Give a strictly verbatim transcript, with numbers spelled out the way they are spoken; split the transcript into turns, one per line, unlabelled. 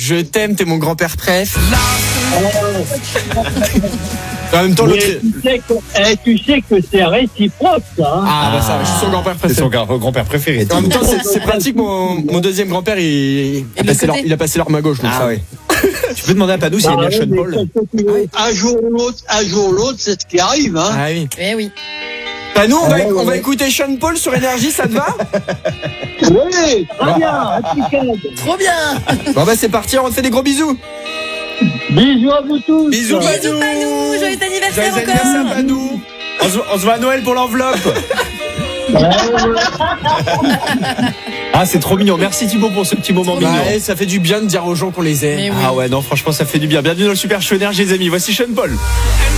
Je t'aime, t'es mon grand-père préf. En même temps,
Mais
l'autre.
tu sais que, eh, tu sais que c'est réciproque, ça. Hein.
Ah, bah ça, je suis son grand-père
C'est
préféré.
son grand- grand-père préféré.
En même temps, c'est, c'est pratique. Mon, mon deuxième grand-père, il, il, a
de
passé
l'autre
leur, il a passé l'arme à gauche. Donc
Ah
ça.
oui. Tu peux demander à Panou s'il aime bien
Bah,
Sean
mais
Paul.
qu'est-ce que tu veux un jour ou l'autre, un jour ou l'autre, c'est ce qui arrive. Hein.
Ah oui.
Eh oui.
Bah nous, on va,
Ouais, ouais,
on va
ouais.
écouter Sean Paul sur Énergie, ça te va?
Oui, très bien, impeccable.
Trop bien.
Bon bah c'est parti, on te fait des gros bisous.
Bisous à vous tous.
Bisous,
Bisous
Panou.
Panou, joyeux anniversaire
Joyeux
encore.
anniversaire, Panou. On se, on se voit à Noël pour l'enveloppe.
Ouais, ouais.
Ah, c'est trop mignon. Merci Thibaut pour ce petit moment
Trop
mignon.
Ouais, ça fait du bien de dire aux gens qu'on les aime.
Mais oui.
Ah ouais, non, franchement, ça fait du bien. Bienvenue dans le Super Show Énergie, les amis. Voici Sean Paul.